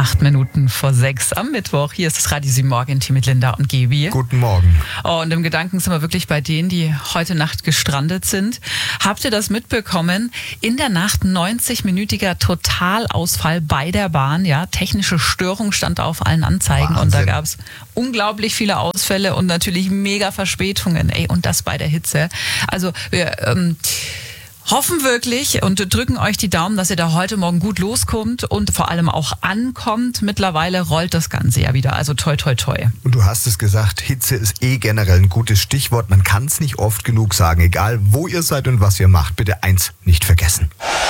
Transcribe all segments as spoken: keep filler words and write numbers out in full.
Acht Minuten vor sechs am Mittwoch. Hier ist das Radio sieben Morgen-Team mit Linda und Gebi. Guten Morgen. Oh, und im Gedanken sind wir wirklich bei denen, die heute Nacht gestrandet sind. Habt ihr das mitbekommen? In der Nacht neunzig-minütiger Totalausfall bei der Bahn. Ja, technische Störung stand auf allen Anzeigen. Wahnsinn. Und da gab es unglaublich viele Ausfälle und natürlich mega Verspätungen. Ey, und das bei der Hitze. Also wir ähm, hoffen wirklich und drücken euch die Daumen, dass ihr da heute Morgen gut loskommt und vor allem auch ankommt. Mittlerweile rollt das Ganze ja wieder, also toi toi toi. Und du hast es gesagt, Hitze ist eh generell ein gutes Stichwort. Man kann es nicht oft genug sagen. Egal wo ihr seid und was ihr macht, bitte eins nicht vergessen.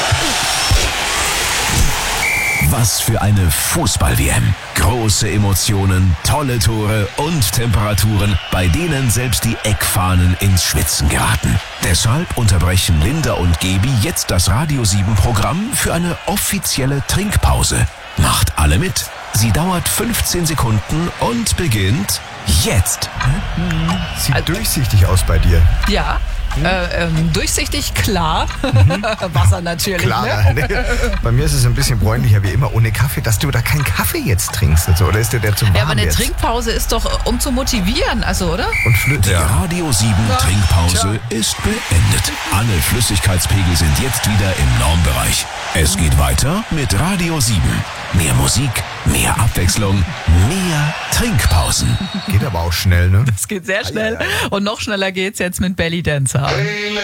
Was für eine Fußball-W M. Große Emotionen, tolle Tore und Temperaturen, bei denen selbst die Eckfahnen ins Schwitzen geraten. Deshalb unterbrechen Linda und Gebi jetzt das Radio sieben Programm für eine offizielle Trinkpause. Macht alle mit. Sie dauert fünfzehn Sekunden und beginnt jetzt. Sieht also durchsichtig aus bei dir. Ja. Äh, ähm, durchsichtig, klar. Mhm. Wasser natürlich. Klar. Ne? Bei mir ist es ein bisschen bräunlicher wie immer ohne Kaffee, dass du da keinen Kaffee jetzt trinkst. Also, oder ist der der zum Warm Ja, aber eine jetzt? Trinkpause ist doch, um zu motivieren, also, oder? Und Flöte. Die Radio sieben Ja. Trinkpause ist beendet. Alle Flüssigkeitspegel sind jetzt wieder im Normbereich. Es geht weiter mit Radio sieben. Mehr Musik, mehr Abwechslung, mehr Trinkpausen. Geht aber auch schnell, ne? Es geht sehr schnell. Und noch schneller geht's jetzt mit Belly Dancer.